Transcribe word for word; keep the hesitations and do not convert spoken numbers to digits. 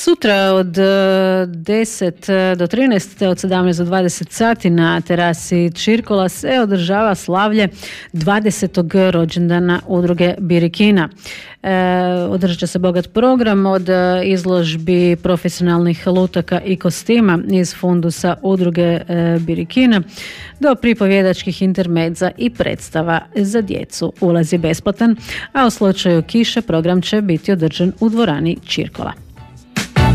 Sutra od deset do trinaest te od sedamnaest do dvadeset sati na terasi Čirkola se održava slavlje dvadesetog rođendana udruge Birikina. E, održat će se bogat program od izložbi profesionalnih lutaka i kostima iz fundusa udruge e, Birikina do pripovjedačkih intermedza i predstava za djecu. Ulaz je besplatan, a u slučaju kiše program će biti održan u dvorani Čirkola.